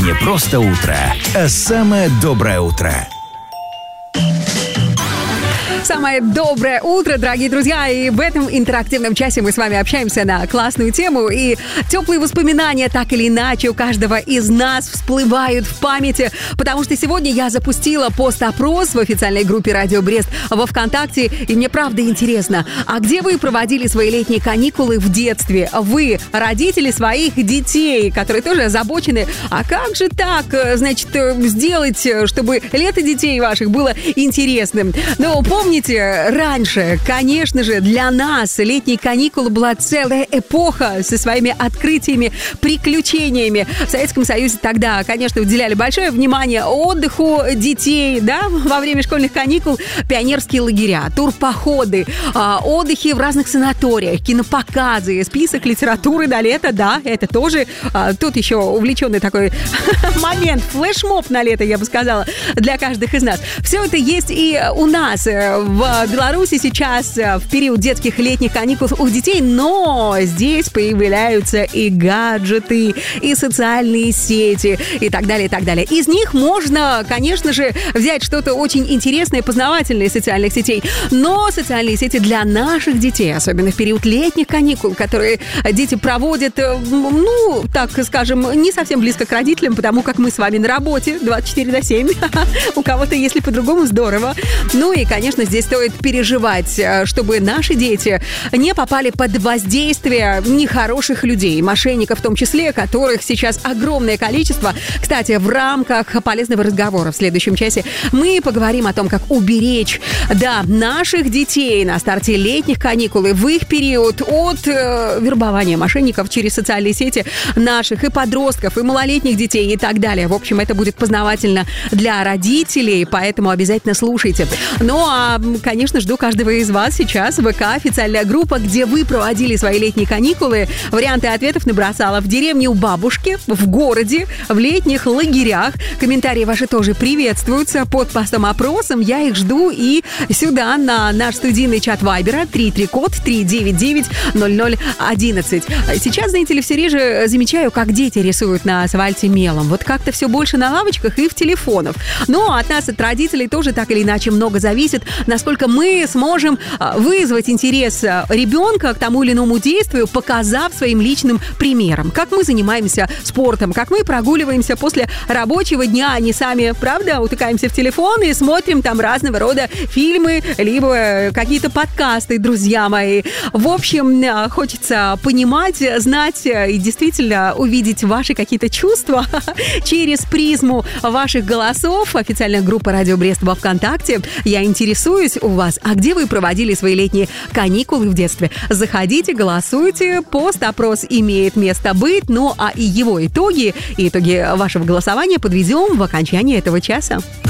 не просто утро, а самое доброе утро. Самое доброе утро, дорогие друзья, и в этом интерактивном часе мы с вами общаемся на классную тему, и теплые воспоминания так или иначе у каждого из нас всплывают в памяти, потому что сегодня я запустила пост-опрос в официальной группе «Радио Брест» во ВКонтакте, и мне правда интересно, а где вы проводили свои летние каникулы в детстве? Вы, родители своих детей, которые тоже озабочены, а как же так, значит, сделать, чтобы лето детей ваших было интересным? Но помните, раньше, конечно же, для нас летние каникулы была целая эпоха со своими открытиями, приключениями. В Советском Союзе тогда, конечно, уделяли большое внимание отдыху детей, да, во время школьных каникул, пионерские лагеря, турпоходы, отдыхи в разных санаториях, кинопоказы, список литературы до лета, да, это тоже тут еще увлеченный такой момент, флешмоб на лето, я бы сказала, для каждых из нас. Все это есть и у нас в Беларуси сейчас в период детских летних каникул у детей, но здесь появляются и гаджеты, и социальные сети, и так далее, и так далее. Из них можно, конечно же, взять что-то очень интересное, познавательное из социальных сетей, но социальные сети для наших детей, особенно в период летних каникул, которые дети проводят, ну, так скажем, не совсем близко к родителям, потому как мы с вами на работе 24/7. У кого-то, если по-другому, здорово. Ну и, конечно, здесь стоит переживать, чтобы наши дети не попали под воздействие нехороших людей, мошенников в том числе, которых сейчас огромное количество. Кстати, в рамках полезного разговора в следующем часе мы поговорим о том, как уберечь, да, наших детей на старте летних каникул и в их период от вербования мошенников через социальные сети наших и подростков, и малолетних детей и так далее. В общем, это будет познавательно для родителей, поэтому обязательно слушайте. Ну, а, конечно, жду каждого из вас сейчас. ВК, официальная группа, где вы проводили свои летние каникулы. Варианты ответов набросала: в деревне у бабушки, в городе, в летних лагерях. Комментарии ваши тоже приветствуются под постом-опросом. Я их жду и сюда, на наш студийный чат Вайбера 33-код 399-0011. Сейчас, знаете ли, все реже замечаю, как дети рисуют на асфальте мелом. Вот как-то все больше на лавочках и в телефонах. Но от нас, от родителей, тоже так или иначе много зависит, насколько мы сможем вызвать интерес ребенка к тому или иному действию, показав своим личным примером. Как мы занимаемся спортом, как мы прогуливаемся после рабочего дня, а не сами, правда, утыкаемся в телефон и смотрим там разного рода фильмы, либо какие-то подкасты, друзья мои. В общем, хочется понимать, знать и действительно увидеть ваши какие-то чувства через призму ваших голосов. Официальная группа «Радио Брест» во ВКонтакте. Я интересуюсь у вас, а где вы проводили свои летние каникулы в детстве? Заходите, голосуйте, пост-опрос имеет место быть, ну а и его итоги, и итоги вашего голосования подведем в окончании этого часа.